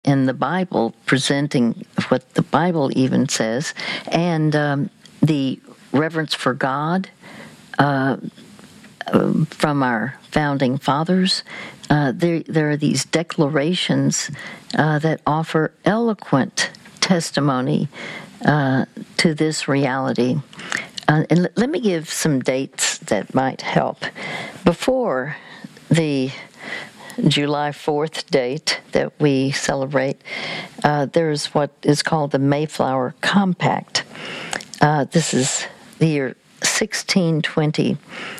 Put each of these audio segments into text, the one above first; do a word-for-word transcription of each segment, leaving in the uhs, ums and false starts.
in the Bible, presenting what the Bible even says, and um, the reverence for God uh, from our founding fathers. Uh, there, there are these declarations uh, that offer eloquent testimony uh, to this reality. Uh, and l- let me give some dates that might help. Before the July fourth date that we celebrate, uh, there's what is called the Mayflower Compact. Uh, this is the year sixteen twenty.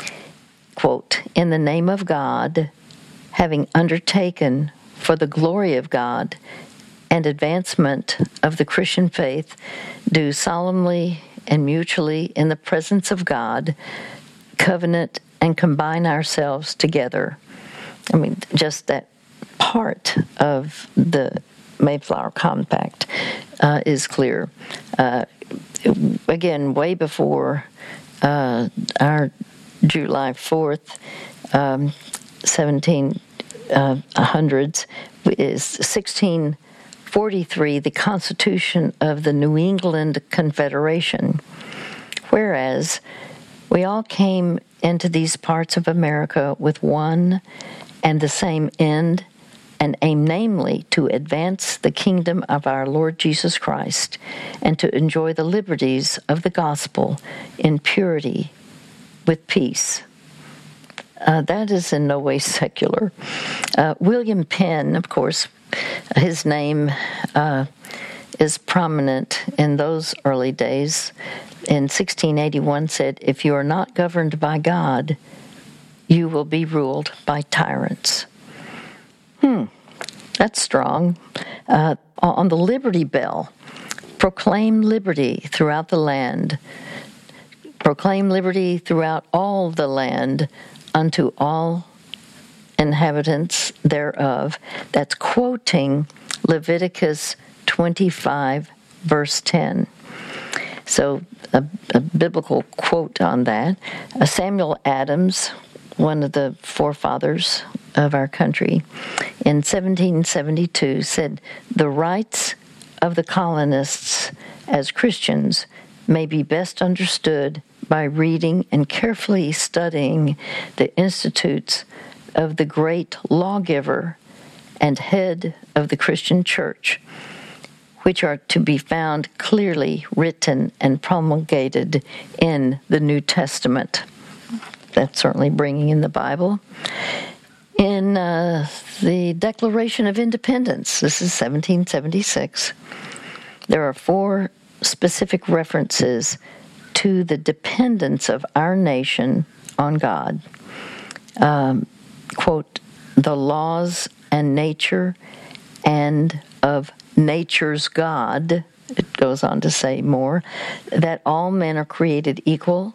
Quote, "In the name of God, having undertaken for the glory of God and advancement of the Christian faith, do solemnly and mutually in the presence of God covenant and combine ourselves together." I mean, just that part of the Mayflower Compact uh, is clear. Uh, again, way before uh, our July fourth, um, seventeen hundreds, is sixteen forty-three, the Constitution of the New England Confederation. Whereas we all came into these parts of America with one and the same end and aim, namely, to advance the kingdom of our Lord Jesus Christ and to enjoy the liberties of the gospel in purity with peace. Uh, that is in no way secular. Uh, William Penn, of course, his name uh, is prominent in those early days. In sixteen eighty-one said, "If you are not governed by God, you will be ruled by tyrants." Hmm, that's strong. Uh, on the Liberty Bell, "Proclaim liberty throughout the land. Proclaim liberty throughout all the land unto all inhabitants thereof." That's quoting Leviticus twenty-five, verse ten. So a, a biblical quote on that. Uh, Samuel Adams, one of the forefathers of our country, in seventeen seventy-two said, "The rights of the colonists as Christians may be best understood by reading and carefully studying the institutes of the great lawgiver and head of the Christian church, which are to be found clearly written and promulgated in the New Testament." That's certainly bringing in the Bible. In uh, the Declaration of Independence, this is seventeen seventy-six, there are four specific references to the dependence of our nation on God. Um, quote, "The laws and nature and of nature's God," it goes on to say more, "that all men are created equal,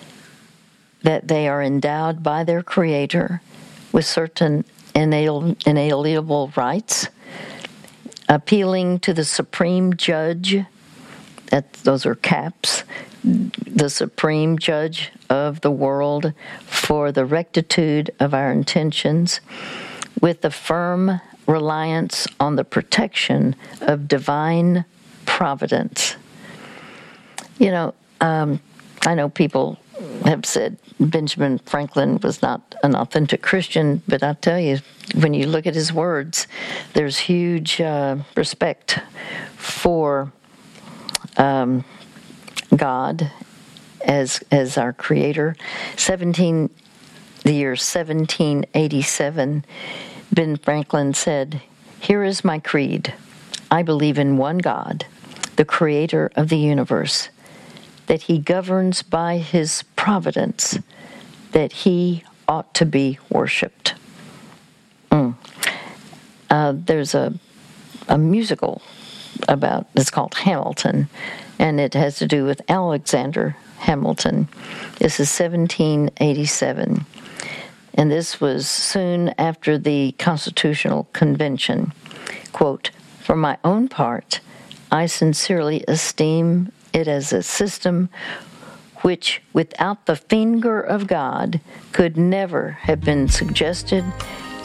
that they are endowed by their Creator with certain inalienable rights, appealing to the Supreme Judge," that those are caps, "the Supreme Judge of the world for the rectitude of our intentions, with the firm reliance on the protection of divine providence." You know, um, I know people have said Benjamin Franklin was not an authentic Christian, but I tell you, when you look at his words, there's huge uh, respect for um, God as as our Creator. Seventeen, the year seventeen eighty-seven, Ben Franklin said, "Here is my creed. I believe in one God, the Creator of the universe, that He governs by His providence, that He ought to be worshipped." Mm. Uh, there's a a musical about, it's called Hamilton, and it has to do with Alexander Hamilton. This is seventeen eighty-seven, and this was soon after the Constitutional Convention. Quote, "For my own part, I sincerely esteem it as a system which, without the finger of God, could never have been suggested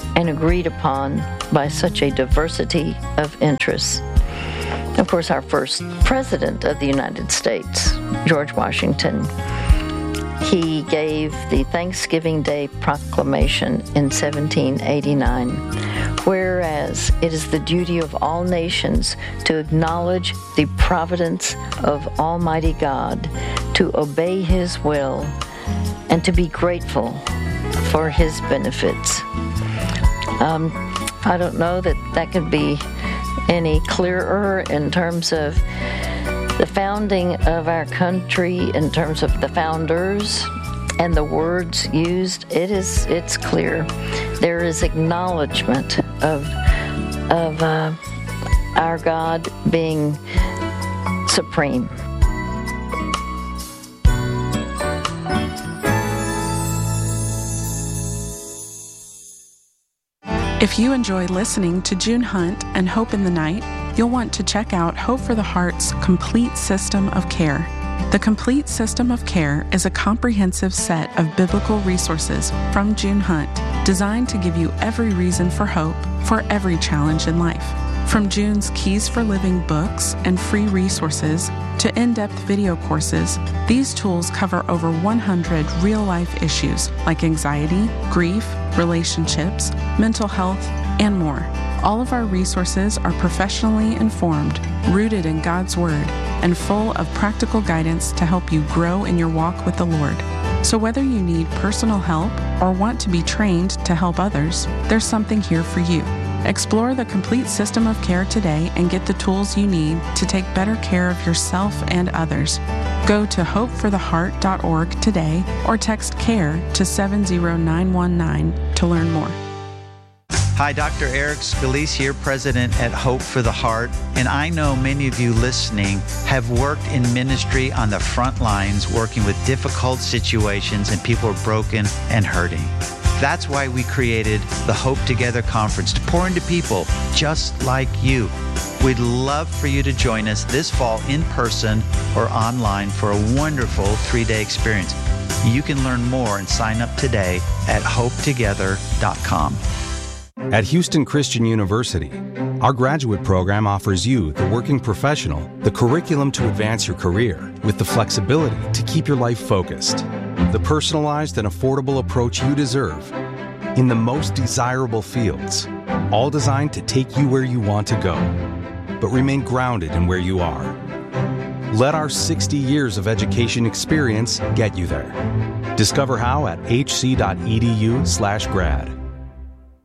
and agreed upon by such a diversity of interests. Of course, our first president of the United States, George Washington, he gave the Thanksgiving Day Proclamation in seventeen eighty-nine, whereas it is the duty of all nations to acknowledge the providence of Almighty God, to obey His will, and to be grateful for His benefits. Um, I don't know that that could be any clearer in terms of the founding of our country, in terms of the founders and the words used. It is, it's clear. There is acknowledgement of, of uh, our God being supreme. If you enjoy listening to June Hunt and Hope in the Night, you'll want to check out Hope for the Heart's Complete System of Care. The Complete System of Care is a comprehensive set of biblical resources from June Hunt, designed to give you every reason for hope for every challenge in life. From June's Keys for Living books and free resources to in-depth video courses, these tools cover over one hundred real-life issues like anxiety, grief, relationships, mental health, and more. All of our resources are professionally informed, rooted in God's Word, and full of practical guidance to help you grow in your walk with the Lord. So whether you need personal help or want to be trained to help others, there's something here for you. Explore the Complete System of Care today and get the tools you need to take better care of yourself and others. Go to hope for the heart dot org today or text CARE to seven zero nine one nine to learn more. Hi, Doctor Eric Scalise here, President at Hope for the Heart, and I know many of you listening have worked in ministry on the front lines, working with difficult situations and people are broken and hurting. That's why we created the Hope Together Conference, to pour into people just like you. We'd love for you to join us this fall in person or online for a wonderful three-day experience. You can learn more and sign up today at hope together dot com. At Houston Christian University, our graduate program offers you, the working professional, the curriculum to advance your career with the flexibility to keep your life focused. The personalized and affordable approach you deserve in the most desirable fields, all designed to take you where you want to go, but remain grounded in where you are. Let our sixty years of education experience get you there. Discover how at h c dot e d u slash grad.